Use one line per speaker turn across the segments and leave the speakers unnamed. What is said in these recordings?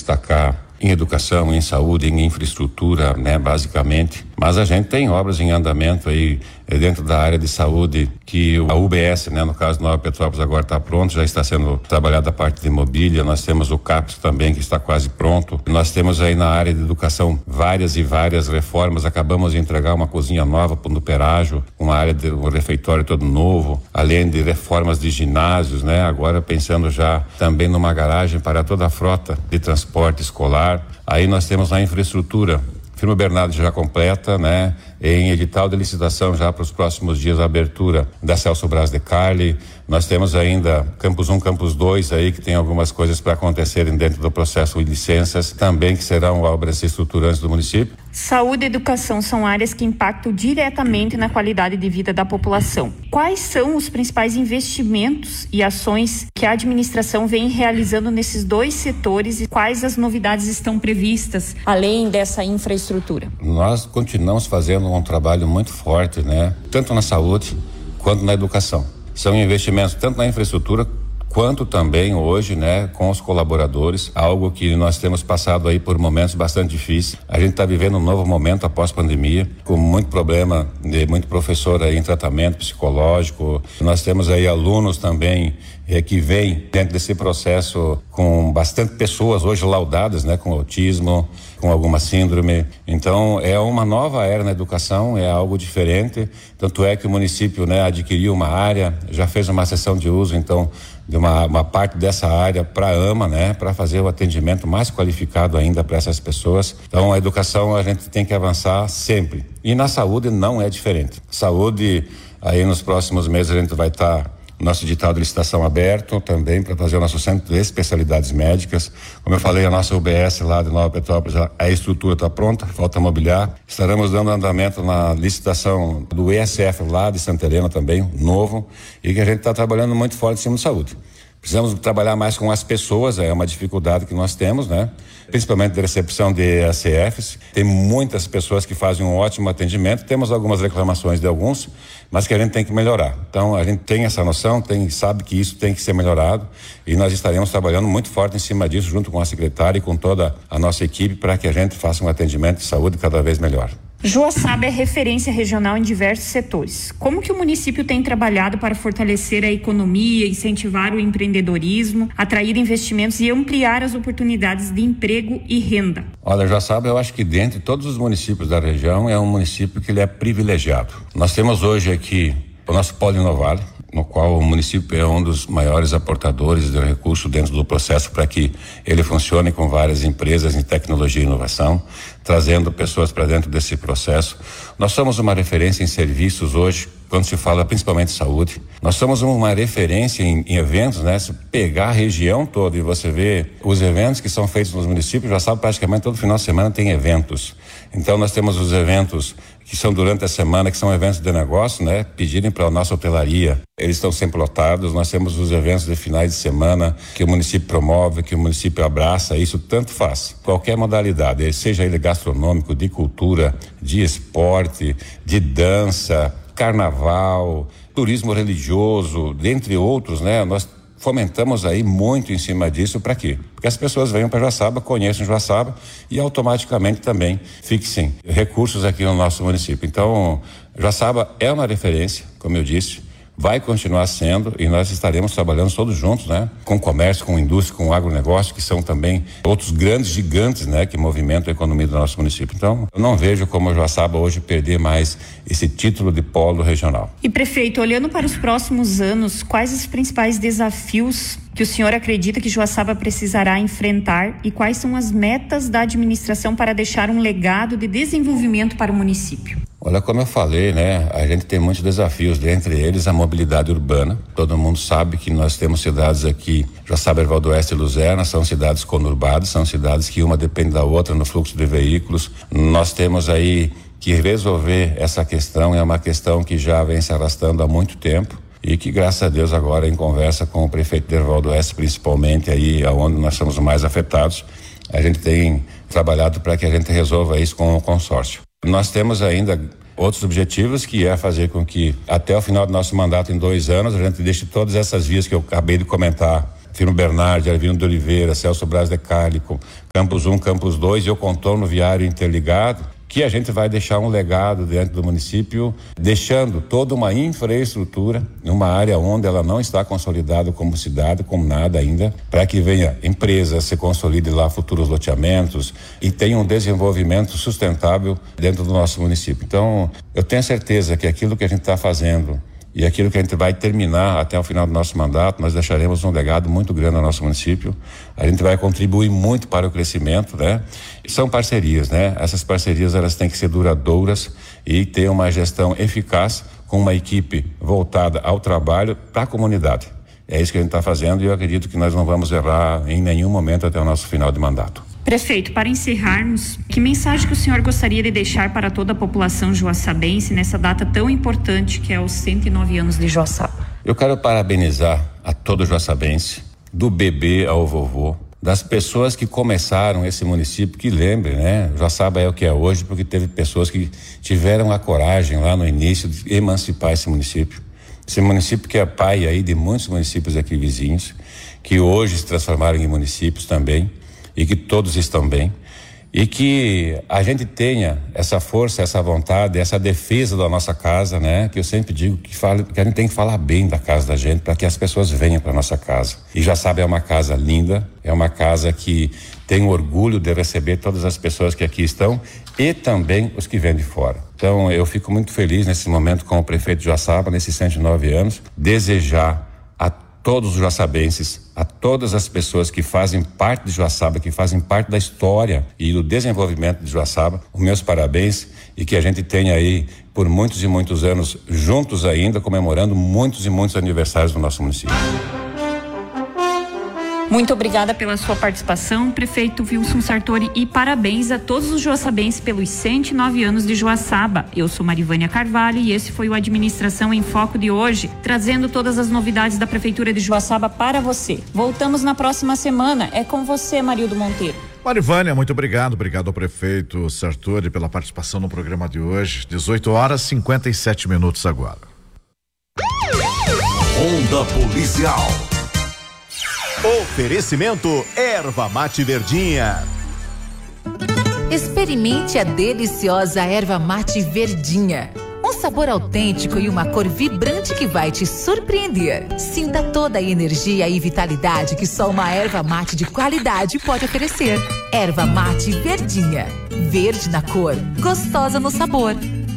destacar em educação, em saúde, em infraestrutura, né, basicamente. Mas a gente tem obras em andamento aí dentro da área de saúde, que a UBS, né, no caso Nova Petrópolis, agora está pronto, já está sendo trabalhada a parte de mobília. Nós temos o CAPS também, que está quase pronto. Nós temos aí na área de educação várias e várias reformas. Acabamos de entregar uma cozinha nova para o Perágio, uma área de um refeitório todo novo, além de reformas de ginásios, né? Agora pensando já também numa garagem para toda a frota de transporte escolar. Aí nós temos na infraestrutura, Firmo Bernardo já completa, né? Em edital de licitação já para os próximos dias a abertura da Celso Braz de Carli. Nós temos ainda Campus 1, Campus 2 aí que tem algumas coisas para acontecerem dentro do processo de licenças, também que serão obras estruturantes do município.
Saúde e educação são áreas que impactam diretamente na qualidade de vida da população. Quais são os principais investimentos e ações que a administração vem realizando nesses dois setores e quais as novidades estão previstas, além dessa infraestrutura?
Nós continuamos fazendo um trabalho muito forte, né? Tanto na saúde quanto na educação. São investimentos tanto na infraestrutura quanto também hoje, né, com os colaboradores, algo que nós temos passado aí por momentos bastante difíceis. A gente está vivendo um novo momento após pandemia, com muito problema de muito professor aí em tratamento psicológico. Nós temos aí alunos também que vêm dentro desse processo com bastante pessoas hoje laudadas, né, com autismo, com alguma síndrome. Então é uma nova era na educação, é algo diferente. Tanto é que o município, né, adquiriu uma área, já fez uma sessão de uso, então de uma parte dessa área para a AMA, né, para fazer o atendimento mais qualificado ainda para essas pessoas. Então a educação a gente tem que avançar sempre. E na saúde não é diferente. Saúde, aí nos próximos meses a gente vai estar nosso edital de licitação aberto também para fazer o nosso centro de especialidades médicas. Como eu falei, a nossa UBS lá de Nova Petrópolis, a estrutura está pronta, falta mobiliar. Estaremos dando andamento na licitação do ESF lá de Santa Helena também, novo, e que a gente está trabalhando muito forte em cima de saúde. Precisamos trabalhar mais com as pessoas, é uma dificuldade que nós temos, né? Principalmente de recepção de ACFs. Tem muitas pessoas que fazem um ótimo atendimento, temos algumas reclamações de alguns, mas que a gente tem que melhorar. Então a gente tem essa noção, sabe que isso tem que ser melhorado e nós estaremos trabalhando muito forte em cima disso, junto com a secretária e com toda a nossa equipe, para que a gente faça um atendimento de saúde cada vez melhor.
Joaçaba é referência regional em diversos setores. Como que o município tem trabalhado para fortalecer a economia, incentivar o empreendedorismo, atrair investimentos e ampliar as oportunidades de emprego e renda?
Olha, Joaçaba, eu acho que dentre todos os municípios da região é um município que ele é privilegiado. Nós temos hoje aqui o nosso Polo Inovar, no qual o município é um dos maiores aportadores de recursos dentro do processo para que ele funcione com várias empresas em tecnologia e inovação, trazendo pessoas para dentro desse processo. Nós somos uma referência em serviços hoje, quando se fala principalmente de saúde. Nós somos uma referência em eventos, né? Se pegar a região toda e você ver os eventos que são feitos nos municípios, já sabe, praticamente todo final de semana tem eventos. Então nós temos os eventos que são durante a semana, que são eventos de negócio, né? Pedirem para a nossa hotelaria, eles estão sempre lotados. Nós temos os eventos de finais de semana que o município promove, que o município abraça, isso tanto faz. Qualquer modalidade, seja ele gastronômico, de cultura, de esporte, de dança, carnaval, turismo religioso, dentre outros, né? Nós fomentamos aí muito em cima disso. Para quê? Porque as pessoas venham para Joaçaba, conheçam Joaçaba e automaticamente também fixem recursos aqui no nosso município. Então, Joaçaba é uma referência, como eu disse, vai continuar sendo, e nós estaremos trabalhando todos juntos, né? Com comércio, com indústria, com agronegócio, que são também outros grandes gigantes, né? Que movimentam a economia do nosso município. Então, eu não vejo como a Joaçaba hoje perder mais esse título de polo regional.
E prefeito, olhando para os próximos anos, quais os principais desafios que o senhor acredita que Joaçaba precisará enfrentar e quais são as metas da administração para deixar um legado de desenvolvimento para o município?
Olha, como eu falei, né? A gente tem muitos desafios, dentre eles a mobilidade urbana. Todo mundo sabe que nós temos cidades aqui, Joaçaba, Erval do Oeste e Luzerna, são cidades conurbadas, são cidades que uma depende da outra no fluxo de veículos. Nós temos aí que resolver essa questão, é uma questão que já vem se arrastando há muito tempo e que, graças a Deus, agora em conversa com o prefeito de Erval do Oeste, principalmente aí onde nós somos mais afetados, a gente tem trabalhado para que a gente resolva isso com o consórcio. Nós temos ainda outros objetivos, que é fazer com que até o final do nosso mandato, em 2 anos, a gente deixe todas essas vias que eu acabei de comentar Firmo Bernardi, Arvino de Oliveira, Celso Braz de Cálico, Campus 1, Campus 2 e o contorno viário interligado, que a gente vai deixar um legado dentro do município, deixando toda uma infraestrutura numa área onde ela não está consolidada como cidade, como nada ainda, para que venha empresas, se consolide lá futuros loteamentos e tenha um desenvolvimento sustentável dentro do nosso município. Então, eu tenho certeza que aquilo que a gente está fazendo e aquilo que a gente vai terminar até o final do nosso mandato, nós deixaremos um legado muito grande ao nosso município. A gente vai contribuir muito para o crescimento, né? E são parcerias, né? Essas parcerias, elas têm que ser duradouras e ter uma gestão eficaz com uma equipe voltada ao trabalho para a comunidade. É isso que a gente está fazendo e eu acredito que nós não vamos errar em nenhum momento até o nosso final de mandato.
Prefeito, para encerrarmos, que mensagem que o senhor gostaria de deixar para toda a população joaçabense nessa data tão importante que é os 109 anos de Joaçaba?
Eu quero parabenizar a todo joaçabense, do bebê ao vovô, das pessoas que começaram esse município, que lembrem, né? Joaçaba é o que é hoje porque teve pessoas que tiveram a coragem lá no início de emancipar esse município. Esse município que é pai aí de muitos municípios aqui vizinhos, que hoje se transformaram em municípios também, e que todos estão bem, e que a gente tenha essa força, essa vontade, essa defesa da nossa casa, né? Que eu sempre digo que a gente tem que falar bem da casa da gente para que as pessoas venham para nossa casa. E Joaçaba é uma casa linda, é uma casa que tem orgulho de receber todas as pessoas que aqui estão e também os que vêm de fora. Então eu fico muito feliz nesse momento com o prefeito de Joaçaba, nesses 109 anos, desejar a todos os joaçabenses, a todas as pessoas que fazem parte de Joaçaba, que fazem parte da história e do desenvolvimento de Joaçaba, os meus parabéns e que a gente tenha aí por muitos e muitos anos juntos ainda, comemorando muitos e muitos aniversários do nosso município.
Muito obrigada pela sua participação, prefeito Wilson Sartori, e parabéns a todos os joaçabenses pelos 109 anos de Joaçaba. Eu sou Marivânia Carvalho e esse foi o Administração em Foco de hoje, trazendo todas as novidades da Prefeitura de Joaçaba para você. Voltamos na próxima semana. É com você, Marildo Monteiro.
Marivânia, muito obrigado. Obrigado ao prefeito Sartori pela participação no programa de hoje. 18h57 agora.
Onda Policial. Oferecimento Erva Mate Verdinha.
Experimente a deliciosa Erva Mate Verdinha. Um sabor autêntico e uma cor vibrante que vai te surpreender. Sinta toda a energia e vitalidade que só uma erva mate de qualidade pode oferecer. Erva Mate Verdinha. Verde na cor, gostosa no sabor.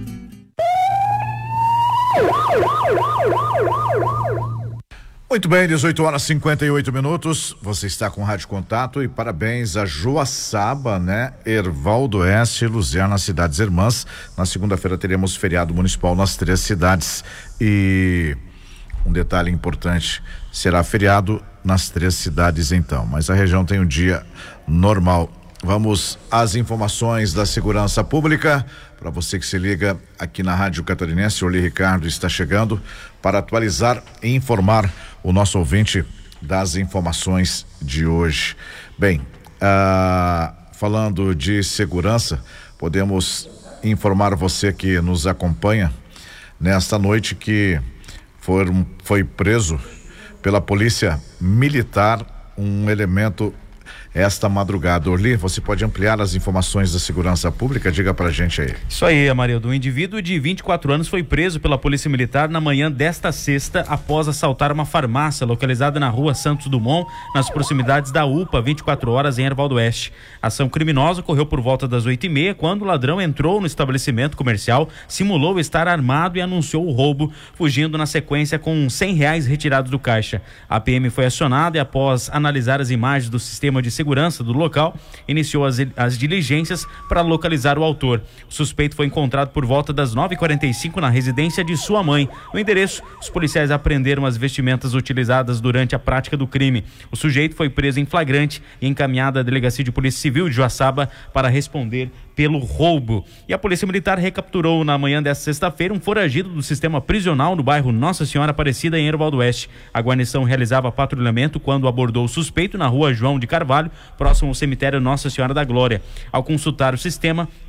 Muito bem, 18h58. Você está com o Rádio Contato e parabéns a Joaçaba, né? Hervaldo Oeste e Luzerna, cidades irmãs. Na segunda-feira teremos feriado municipal nas 3 cidades. E um detalhe importante, será feriado nas 3 cidades então, mas a região tem um dia normal. Vamos às informações da segurança pública. Para você que se liga aqui na Rádio Catarinense, o Orly Ricardo está chegando para atualizar e informar o nosso ouvinte das informações de hoje. Bem, falando de segurança, podemos informar você que nos acompanha nesta noite que foi preso pela Polícia Militar um elemento esta madrugada. Orly, você pode ampliar as informações da segurança pública? Diga pra gente aí.
Isso aí, Amarildo. Um indivíduo de 24 anos foi preso pela Polícia Militar na manhã desta sexta após assaltar uma farmácia localizada na rua Santos Dumont, nas proximidades da UPA 24 horas em Hervaldo Oeste. A ação criminosa ocorreu por volta das 8h30, quando o ladrão entrou no estabelecimento comercial, simulou estar armado e anunciou o roubo, fugindo na sequência com R$100 retirados do caixa. A PM foi acionada e, após analisar as imagens do sistema de segurança do local, iniciou as diligências para localizar o autor. O suspeito foi encontrado por volta das 9h45 na residência de sua mãe. No endereço, os policiais apreenderam as vestimentas utilizadas durante a prática do crime. O sujeito foi preso em flagrante e encaminhado à Delegacia de Polícia Civil de Joaçaba para responder pelo roubo. E a Polícia Militar recapturou na manhã desta sexta-feira um foragido do sistema prisional no bairro Nossa Senhora Aparecida, em Hervaldo Oeste. A guarnição realizava patrulhamento quando abordou o suspeito na rua João de Carvalho, próximo ao cemitério Nossa Senhora da Glória. Ao consultar o sistema,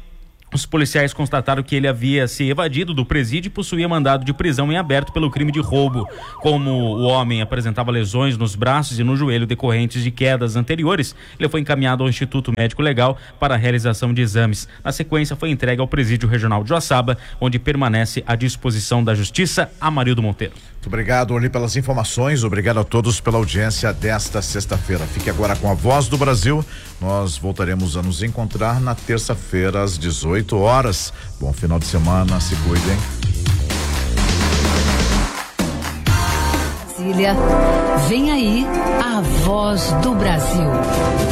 Os policiais constataram que ele havia se evadido do presídio e possuía mandado de prisão em aberto pelo crime de roubo. Como o homem apresentava lesões nos braços e no joelho decorrentes de quedas anteriores, ele foi encaminhado ao Instituto Médico Legal para a realização de exames. Na sequência, foi entregue ao Presídio Regional de Joaçaba, onde permanece à disposição da Justiça. Amarildo Monteiro.
Muito obrigado, Orly, pelas informações. Obrigado a todos pela audiência desta sexta-feira. Fique agora com a Voz do Brasil. Nós voltaremos a nos encontrar na terça-feira às 18 horas. Bom final de semana, se cuidem.
Vem aí a Voz do Brasil.